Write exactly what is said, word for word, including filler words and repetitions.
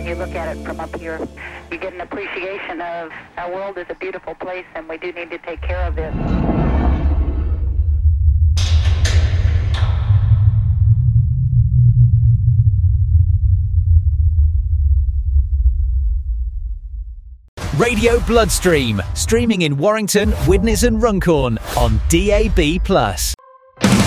you look at it from up here. You get an appreciation of our world is a beautiful place, and we do need to take care of it. Radio Bloodstream, streaming in Warrington, Widnes and Runcorn on D A B plus.